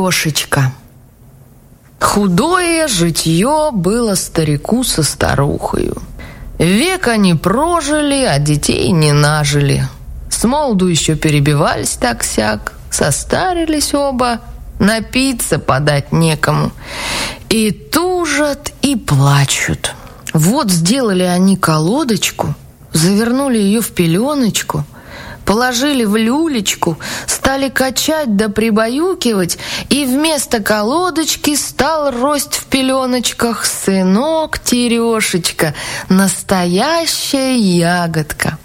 Терешечка. Худое житье было старику со старухою. Век они прожили, а детей не нажили. Смолоду еще перебивались так-сяк, состарились оба, напиться подать некому. И тужат, и плачут. Вот сделали они колодочку, завернули ее в пеленочку, положили в люлечку, стали качать да прибаюкивать, и вместо колодочки стал рость в пеленочках сынок Терешечка, настоящая ягодка.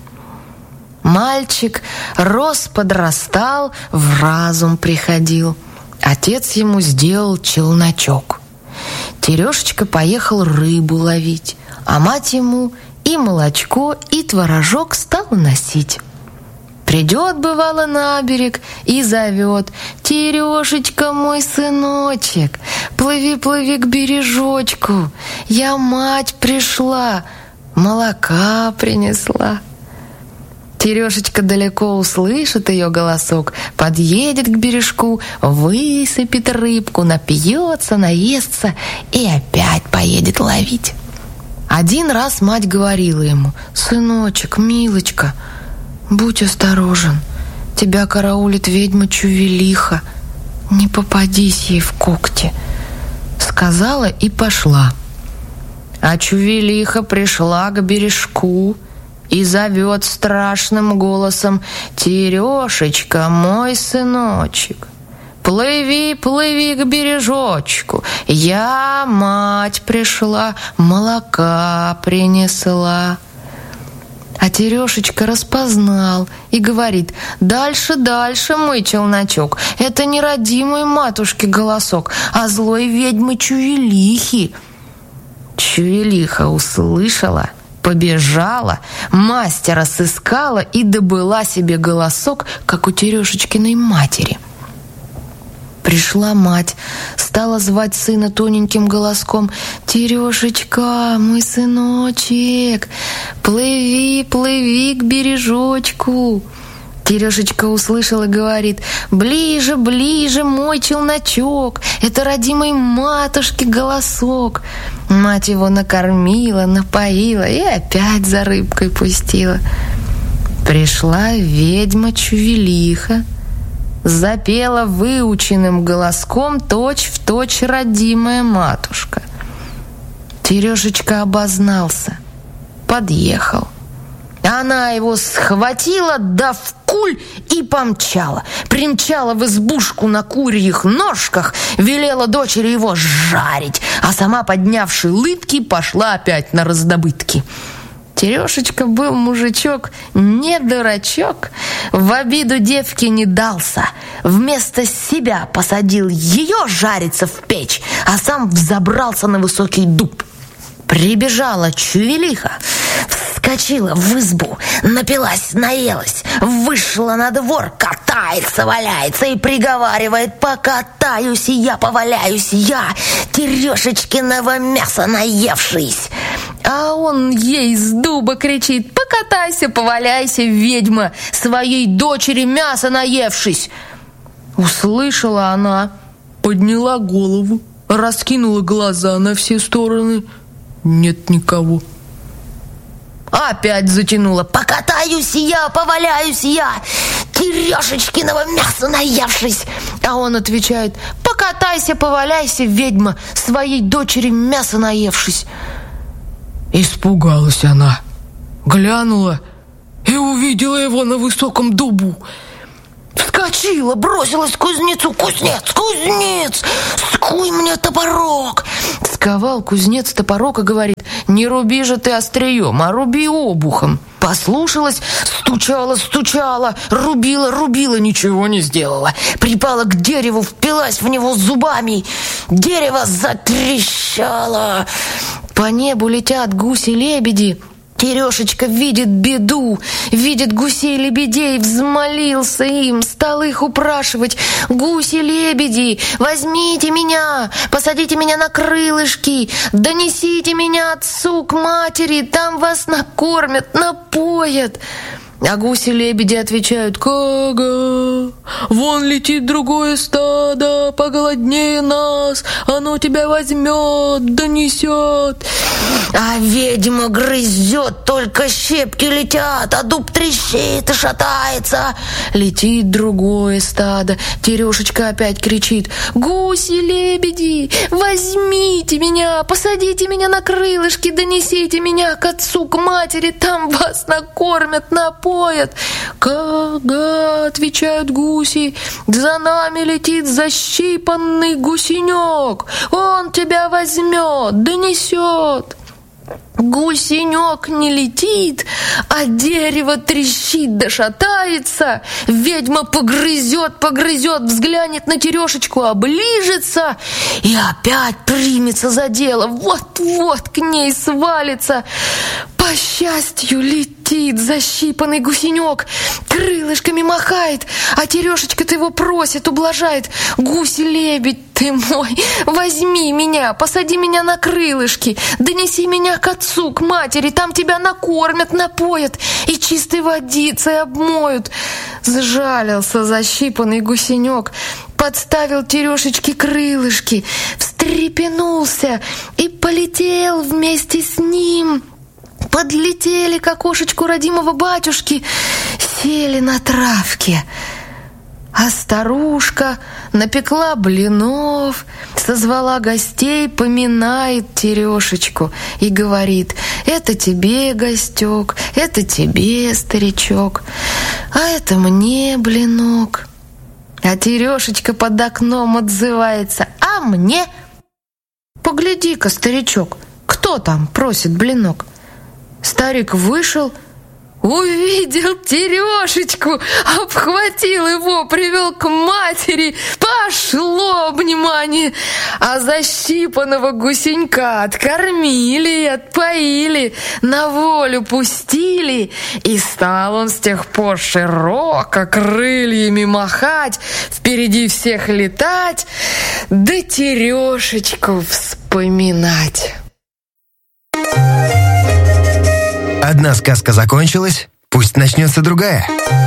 Мальчик рос, подрастал, в разум приходил. Отец ему сделал челночок. Терешечка поехал рыбу ловить, а мать ему и молочко, и творожок стала носить. Придет, бывало, на берег и зовет: «Терешечка, мой сыночек, плыви, плыви к бережочку, я мать пришла, молока принесла». Терешечка далеко услышит ее голосок, подъедет к бережку, высыпет рыбку, напьется, наестся и опять поедет ловить. Один раз мать говорила ему: «Сыночек, милочка, будь осторожен, тебя караулит ведьма Чувелиха, не попадись ей в когти». Сказала и пошла. А Чувелиха пришла к бережку и зовет страшным голосом: «Терешечка, мой сыночек, плыви, плыви к бережочку, я, мать, пришла, молока принесла». А Терешечка распознал и говорит: «Дальше, дальше, мой челночок, это не родимой матушки голосок, а злой ведьмы Чувелихи». Чувелиха услышала, побежала, мастера сыскала и добыла себе голосок, как у Терешечкиной матери. Пришла мать, стала звать сына тоненьким голоском: «Терешечка, мой сыночек, плыви, плыви к бережочку». Терешечка услышал и говорит: «Ближе, ближе, мой челночок, это родимой матушки голосок». Мать его накормила, напоила и опять за рыбкой пустила. Пришла ведьма Чувелиха, запела выученным голоском точь-в-точь родимая матушка. Терешечка обознался, подъехал. Она его схватила, да в куль и помчала. Примчала в избушку на курьих ножках, велела дочери его жарить, а сама, поднявши лытки, пошла опять на раздобытки. Терешечка был мужичок, не дурачок, в обиду девке не дался. Вместо себя посадил ее жариться в печь, а сам взобрался на высокий дуб. Прибежала Чувелиха, вскочила в избу, напилась, наелась, вышла на двор, катается, валяется и приговаривает: «Покатаюсь я, поваляюсь я, Терешечкиного мяса наевшись». А он ей с дуба кричит: «Покатайся, поваляйся, ведьма, своей дочери мяса наевшись». Услышала она, подняла голову, раскинула глаза на все стороны. Нет никого. Опять затянула: «Покатаюсь я, поваляюсь я, Терешечкиного мяса наевшись». А он отвечает: «Покатайся, поваляйся, ведьма, своей дочери мяса наевшись». Испугалась она, глянула и увидела его на высоком дубу. Вскочила, бросилась к кузнецу: «Кузнец, кузнец, скуй мне топорок». Сковал кузнец топорок и говорит: «Не руби же ты острием, а руби обухом». Послушалась, стучала, стучала, рубила, рубила, ничего не сделала. Припала к дереву, впилась в него зубами. Дерево затрещало. По небу летят гуси-лебеди. Терешечка видит беду, видит гусей-лебедей, взмолился им, стал их упрашивать: «Гуси-лебеди, возьмите меня, посадите меня на крылышки, донесите меня отцу к матери, там вас накормят, напоят». А гуси-лебеди отвечают: «Кага, вон летит другое стадо, поголоднее нас, оно тебя возьмет, донесет». А ведьма грызет, только щепки летят, а дуб трещит и шатается. Летит другое стадо, Терешечка опять кричит: «Гуси-лебеди, возьмите меня, посадите меня на крылышки, донесите меня к отцу, к матери, там вас накормят, напоят». «Кага», отвечают гуси, «за нами летит защипанный гусенек, он тебя возьмет, донесет». Гусенек не летит, а дерево трещит да шатается. Ведьма погрызет, взглянет на Терешечку, оближется и опять примется за дело. Вот-вот к ней свалится. По счастью, летит защипанный гусенек, крылышками махает, а Терешечка-то его просит, ублажает: «Гуси-лебедь ты мой, возьми меня, посади меня на крылышки, донеси меня к отцу, к матери, там тебя накормят, напоят и чистой водицей обмоют». Сжалился защипанный гусенек, подставил Терешечке крылышки, встрепенулся и полетел вместе с ним. Подлетели к окошечку родимого батюшки, сели на травке. А старушка напекла блинов, созвала гостей, поминает Терешечку и говорит: «Это тебе, гостек, это тебе, старичок, а это мне блинок». А Терешечка под окном отзывается: «А мне? Погляди-ка, старичок, кто там просит блинок?» Старик вышел, увидел Терешечку, обхватил его, привел к матери. Пошло обнимание. А защипанного гусенька откормили, отпоили, на волю пустили. И стал он с тех пор широко крыльями махать, впереди всех летать, да Терешечку вспоминать. Одна сказка закончилась, пусть начнется другая.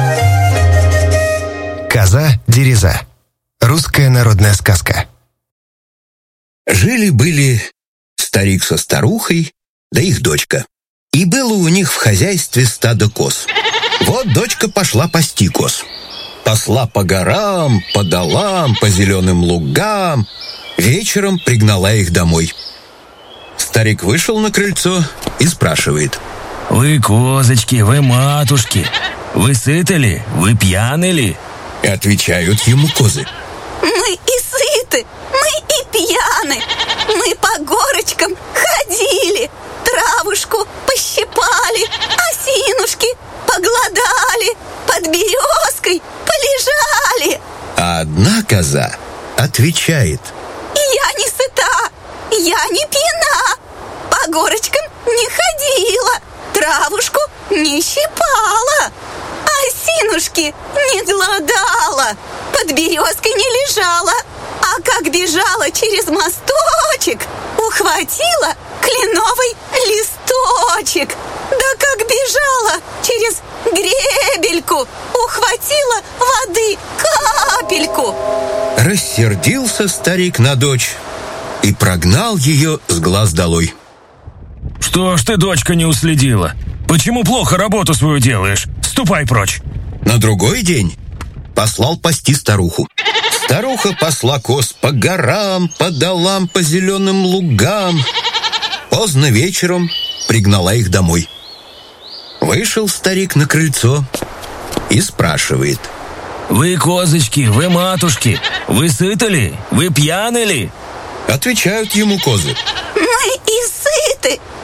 Коза-дереза. Русская народная сказка. Жили-были старик со старухой, да их дочка. И было у них в хозяйстве стадо коз. Вот дочка пошла пасти коз. Пасла по горам, по долам, по зеленым лугам. Вечером пригнала их домой. Старик вышел на крыльцо и спрашивает: «Вы козочки, вы матушки, вы сыты ли, вы пьяны ли?» И отвечают ему козы: «Мы и сыты, мы и пьяны, мы по горочкам ходили, травушку пощипали, осинушки поглодали, под березкой полежали». А одна коза отвечает: «Я не сыта, я не пьяна, по горочкам не ходила, травушку не щипала, осинушки не глодала, под березкой не лежала, а как бежала через мосточек, ухватила кленовый листочек, да как бежала через гребельку, ухватила воды капельку». Рассердился старик на дочь и прогнал ее с глаз долой. «Что ж ты, дочка, не уследила? Почему плохо работу свою делаешь? Ступай прочь!» На другой день послал пасти старуху. Старуха пасла коз по горам, по долам, по зеленым лугам. Поздно вечером пригнала их домой. Вышел старик на крыльцо и спрашивает: «Вы козочки, вы матушки, вы сыты ли, вы пьяны ли?» Отвечают ему козы: «Мы и сыты,